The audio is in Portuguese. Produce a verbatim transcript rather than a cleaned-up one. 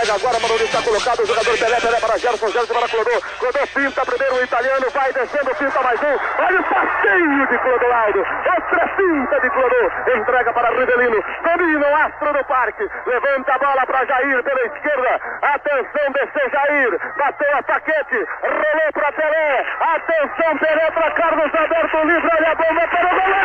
entrega agora, Manoel está colocado, o jogador Pelé, Pelé para Gerson, Gerson para Clodô, Clodô pinta primeiro o italiano, vai descendo, pinta mais um, olha o passeio de Clodoaldo, outra pinta de Clodô, entrega para Rivelino, domina o astro do parque, levanta a bola para Jair pela esquerda, atenção, desceu Jair, bateu a Paquete, rolou para Pelé, atenção Pelé para Carlos Alberto, livre, olha a bomba para o goleiro!